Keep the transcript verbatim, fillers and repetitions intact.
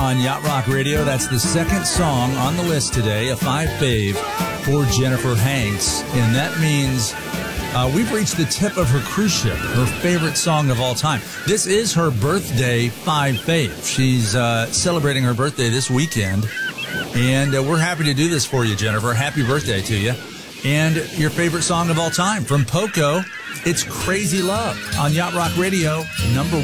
on Yacht Rock Radio. That's the second song on the list today, a five fave for Jennifer Hanks. And that means uh, we've reached the tip of her cruise ship, her favorite song of all time. This is her birthday five fave. She's uh, celebrating her birthday this weekend. And uh, we're happy to do this for you, Jennifer. Happy birthday to you. And your favorite song of all time from Poco, it's Crazy Love on Yacht Rock Radio, number